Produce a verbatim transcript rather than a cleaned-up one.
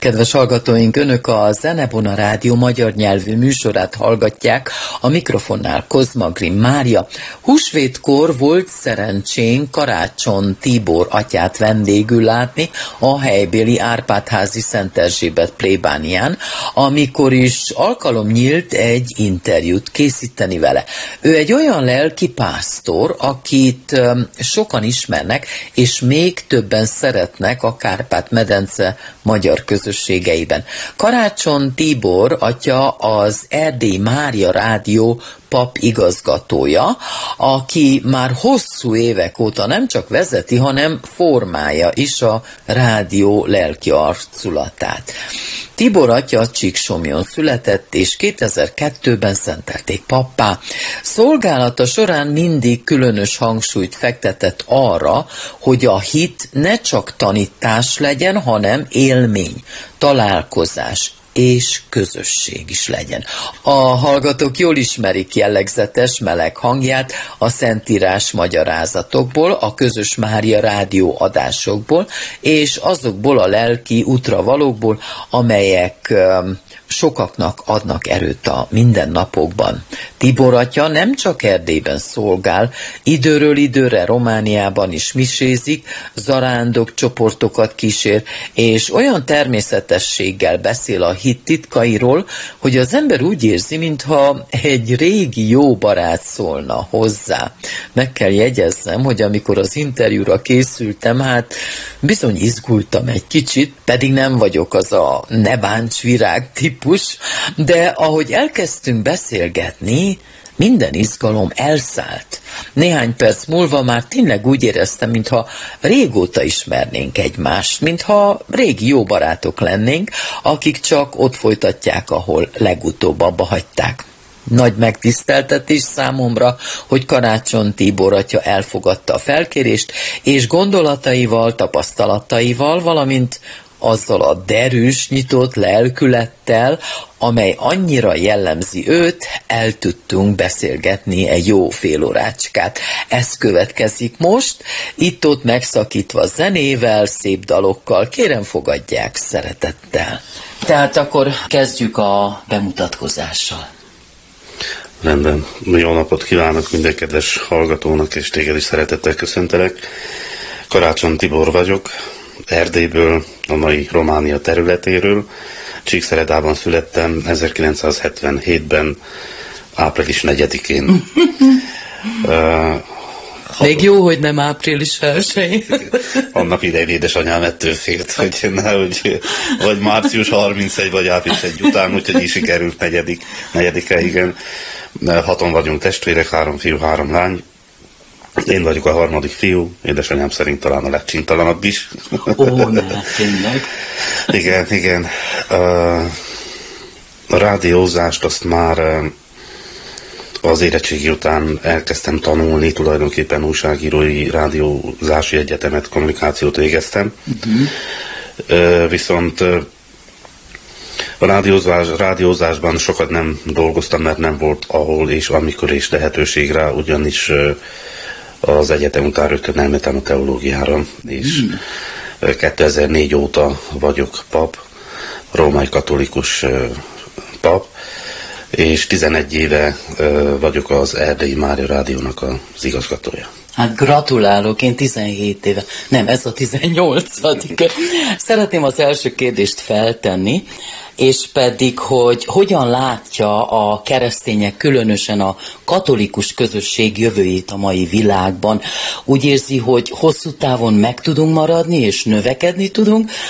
Kedves hallgatóink, Önök a Zenebona Rádió magyar nyelvű műsorát hallgatják, a mikrofonnál Kozma Grimm Mária. Húsvétkor volt szerencsénk Karácsony Tibor atyát vendégül látni a helybéli Árpád-házi Szent Erzsébet plébánián, amikor is alkalom nyílt egy interjút készíteni vele. Ő egy olyan lelki pásztor, akit sokan ismernek, és még többen szeretnek a Kárpát-medence magyar közösségeiben. Karácsony Tibor atya az Erdélyi Mária Rádió pap igazgatója, aki már hosszú évek óta nem csak vezeti, hanem formálja is a rádió lelki arculatát. Tibor atya Csíksomlyón született, és kétezer-kettőben szentelték pappá. Szolgálata során mindig különös hangsúlyt fektetett arra, hogy a hit ne csak tanítás legyen, hanem élmény, találkozás és közösség is legyen. A hallgatók jól ismerik jellegzetes meleg hangját a Szentírás magyarázatokból, a Közös Mária Rádió adásokból, és azokból a lelki útravalókból, amelyek sokaknak adnak erőt a mindennapokban. Tibor atya nem csak Erdélyben szolgál, időről időre Romániában is misézik, zarándok csoportokat kísér, és olyan természetességgel beszél a hit titkairól, hogy az ember úgy érzi, mintha egy régi jó barát szólna hozzá. Meg kell jegyezzem, hogy amikor az interjúra készültem, hát bizony izgultam egy kicsit, pedig nem vagyok az a ne bánts virág típus, de ahogy elkezdtünk beszélgetni, minden izgalom elszállt. Néhány perc múlva már tényleg úgy éreztem, mintha régóta ismernénk egymást, mintha régi jó barátok lennénk, akik csak ott folytatják, ahol legutóbb abba hagyták. Nagy megtiszteltetés számomra, hogy Karácsony Tibor atya elfogadta a felkérést, és gondolataival, tapasztalataival, valamint azzal a derűs, nyitott lelkülettel, amely annyira jellemzi őt, el tudtunk beszélgetni egy jó fél órácskát. Ez következik most, itt-ott megszakítva zenével, szép dalokkal. Kérem, fogadják szeretettel. Tehát akkor kezdjük a bemutatkozással. Rendben. Jó napot kívánok minden kedves hallgatónak, és téged is szeretettel köszöntelek. Karácsony Tibor vagyok, Erdélyből, a mai Románia területéről. Csíkszeredában születtem ezerkilencszázhetvenhétben, április negyedikén. uh, Még jó, hogy nem április elsején. Annak idején édesanyám ettől félt, hogy nehogy vagy március harmincegy, vagy április egy után, úgyhogy így sikerült negyedik, negyedike, igen. Haton vagyunk testvérek, három fiú, három lány. Én vagyok a harmadik fiú, édesanyám szerint talán a legcsintalanabb is. Ó, ne, tényleg. Igen, igen. A rádiózást azt már az érettségi után elkezdtem tanulni, tulajdonképpen újságírói rádiózási egyetemet, kommunikációt végeztem. Uh-huh. Viszont a rádiózás, rádiózásban sokat nem dolgoztam, mert nem volt ahol és amikor és lehetőség rá, ugyanis az egyetem után rögtön elmentem a teológiára, és hmm. kétezer-négy óta vagyok pap, római katolikus pap, és tizenegy éve vagyok az Erdélyi Mária Rádiónak az igazgatója. Hát gratulálok, én tizenhét éve, nem, ez a tizennyolcadik Szeretném az első kérdést feltenni, és pedig, hogy hogyan látja a keresztények, különösen a katolikus közösség jövőjét a mai világban. Úgy érzi, hogy hosszú távon meg tudunk maradni, és növekedni tudunk,